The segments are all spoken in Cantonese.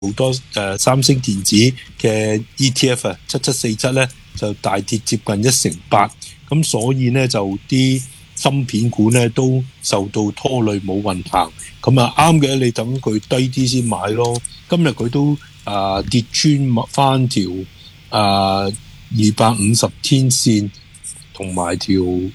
好多三星電子嘅 ETF 啊7747咧就大跌接近1成8，咁所以咧就啲芯片股咧都受到拖累冇運行，咁啊啱嘅，你等佢低啲先買咯。今日佢都跌穿翻條250天線同埋條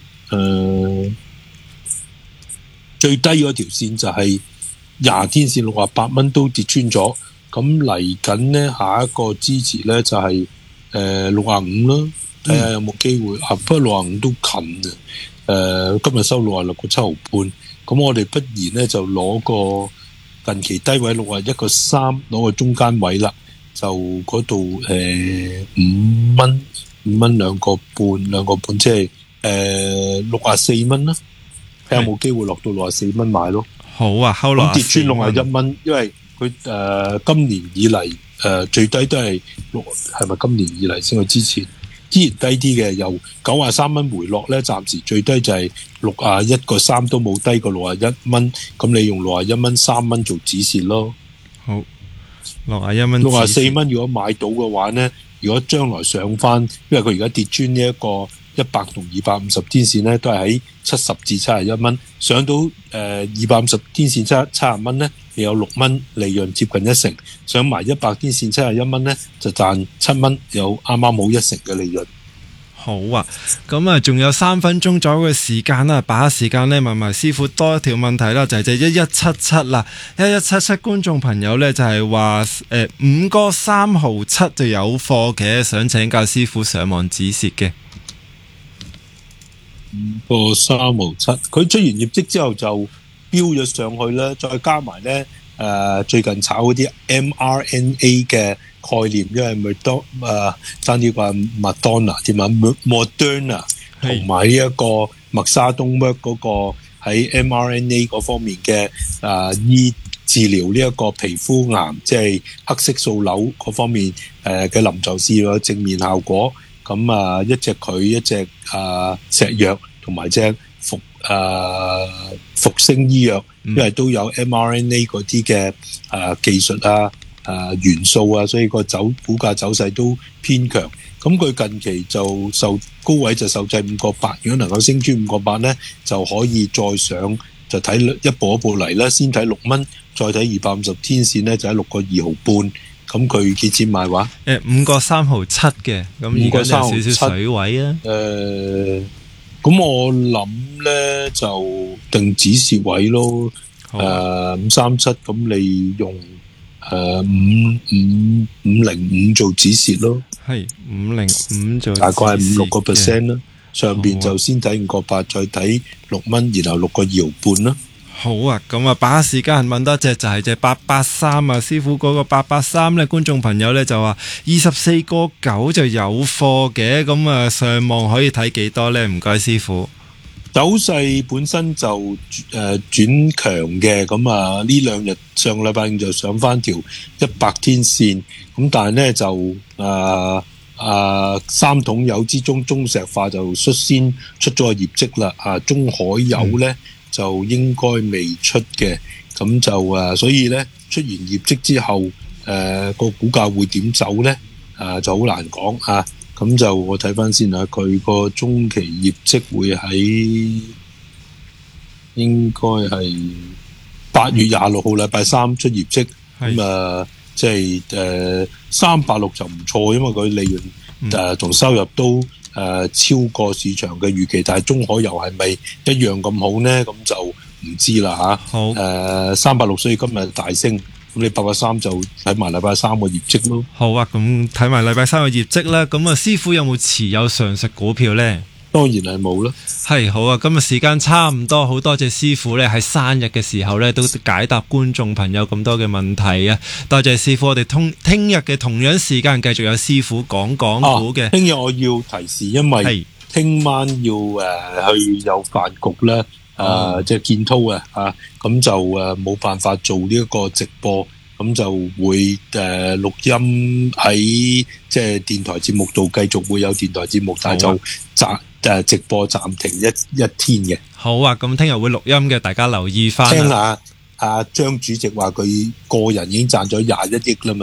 最低嗰條線就係20天線68蚊都跌穿咗。咁嚟緊呢，下一個支持呢就係65啦，睇下有冇機會。不過65都近啊。今日收66個7毫半。咁我哋不如呢就攞個近期低位61個3，攞個中間位啦。就嗰度5蚊2個半，即係64蚊啦。睇下有冇機會落到64蚊買咯。 好啊，咁跌穿61蚊，因為佢今年以嚟最低都係係咪今年以嚟先？佢之前低啲嘅，由93蚊回落咧，暫時最低就係61個3，都冇低過61蚊。咁你用61蚊3蚊做止蝕咯。 好，61蚊 64蚊如果買到嘅話咧，如果將來上翻，因為佢而家跌穿呢一個100同250天線咧，都係喺70至71蚊，上到250天線70蚊咧，你有6蚊利潤，接近1成；上埋100天線71蚊咧，就賺7蚊，有啱啱好1成嘅利潤。 好啊，咁啊，仲有3分鐘左右嘅時間啦，把握時間咧問埋師傅多一條問題啦，就係1177啦，1177觀眾朋友咧就係話5個3毫7就有貨嘅，想請教師傅上網止蝕嘅。 5個3毫7，佢出完業績之後就飆咗上去啦，再加埋咧最近炒嗰啲 mRNA 嘅概念，因為咪多爭啲話麥當娜添啊 ，Moderna 同埋呢一個默沙東 work 嗰個喺 mRNA 嗰方面嘅治療呢一個皮膚癌，即係黑色素瘤嗰方面嘅臨床試驗正面效果。咁一隻佢一隻石藥同埋隻復星醫藥，因為都有 mRNA 嗰啲嘅技術元素啊，所以個股價走勢都偏強。咁佢近期就高位就受制5個8，如果能夠升穿5個8咧，就可以再上，就睇一步一步嚟啦。先睇6蚊，再睇250天線咧，就喺6個2毫半。咁佢幾錢買話 ？5個3毫7嘅，咁而家有少少水位啊。 咁我諗咧就定止蝕位咯。537，咁你用505做止蝕咯。 係505做大概係5-6%啦。上邊就先睇5個8，再睇6蚊，然後6個2毫半啦。 好啊，咁啊，把握時間問多隻就係隻883啊，師傅嗰個883咧，觀眾朋友咧就話24個9就有貨嘅，咁啊上網可以睇幾多咧？唔該師傅。 走勢本身就轉強嘅，咁呢兩日上個禮拜五就上翻條100天線，咁但係咧就三桶油之中，中石化就率先出咗個業績啦，中海油咧。就應該未出嘅，咁就所以咧出完業績之後，個股價會點走咧？就好難講啊！咁就我睇翻先啊，佢個中期業績會喺應該係8月26號禮拜3出業績，咁即係386就唔錯，因為佢利潤同收入都超過市場嘅預期，但係中海油係咪一樣咁好呢？咁就唔知啦嚇。 好 386，所以今日大升，咁你883就睇埋禮拜3個業績咯。 好啊，咁睇埋禮拜3個業績啦。咁師傅有冇持有上述股票呢？ 當然係冇啦。 係好啊，今日時間差唔多，好多謝師傅咧喺生日嘅時候咧都解答觀眾朋友咁多嘅問題啊！多謝師傅，我哋聽日嘅同樣時間繼續有師傅講港股嘅。 聽日我要提示，因為聽晚要去有飯局咧，即係建滔咁就冇辦法做呢一個直播，咁就會錄音喺即係電台節目度繼續會有電台節目，但係就直播暫停一天嘅。 好啊，咁聽日會錄音嘅，大家留意翻。 聽下張主席話佢個人已經賺咗21億啦嘛。